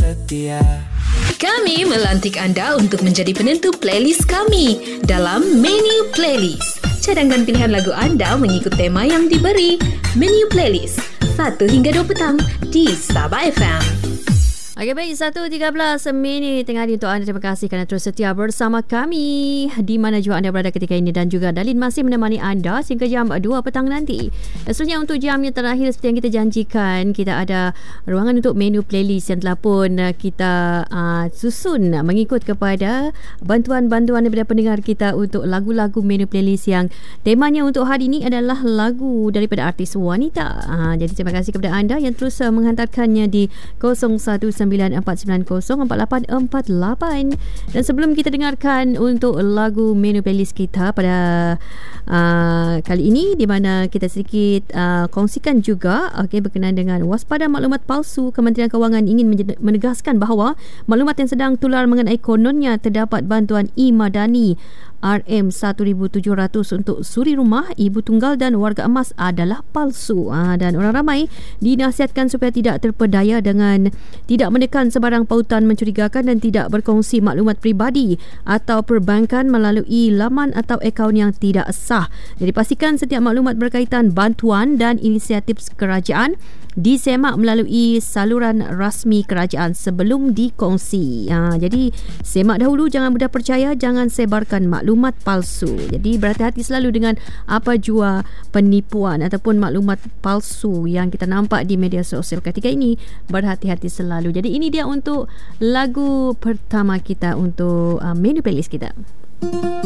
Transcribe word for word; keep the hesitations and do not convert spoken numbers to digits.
setia. Kami melantik anda untuk menjadi penentu playlist kami dalam Menu Playlist. Cadangkan pilihan lagu anda mengikut tema yang diberi. Menu Playlist satu hingga dua petang di Sabah F M. Okey, baik, satu tiga belas minit tengah hari untuk anda. Terima kasih kerana terus setia bersama kami di mana juga anda berada ketika ini, dan juga Dalin masih menemani anda sehingga jam dua petang nanti. Dan seterusnya untuk jam yang terakhir seperti yang kita janjikan, kita ada ruangan untuk menu playlist yang telah pun kita uh, susun mengikut kepada bantuan-bantuan daripada pendengar kita untuk lagu-lagu menu playlist yang temanya untuk hari ini adalah lagu daripada artis wanita. Uh, jadi terima kasih kepada anda yang terus uh, menghantarkannya di kosong satu sembilan empat sembilan kosong empat lapan empat lapan. Dan sebelum kita dengarkan untuk lagu menu playlist kita pada uh, kali ini, di mana kita sedikit uh, kongsikan juga okay, berkenaan dengan waspada maklumat palsu. Kementerian Kewangan ingin menegaskan bahawa maklumat yang sedang tular mengenai kononnya terdapat bantuan e-Madani R M seribu tujuh ratus untuk suri rumah, ibu tunggal dan warga emas adalah palsu. Ha, dan orang ramai dinasihatkan supaya tidak terpedaya dengan tidak menekan sebarang pautan mencurigakan dan tidak berkongsi maklumat peribadi atau perbankan melalui laman atau akaun yang tidak sah. Jadi pastikan setiap maklumat berkaitan bantuan dan inisiatif kerajaan disemak melalui saluran rasmi kerajaan sebelum dikongsi. Ha, jadi semak dahulu, jangan mudah percaya, jangan sebarkan maklumat palsu. Jadi berhati-hati selalu dengan apa jua penipuan ataupun maklumat palsu yang kita nampak di media sosial ketika ini. Berhati-hati selalu. Jadi ini dia untuk lagu pertama kita untuk uh, menu playlist kita.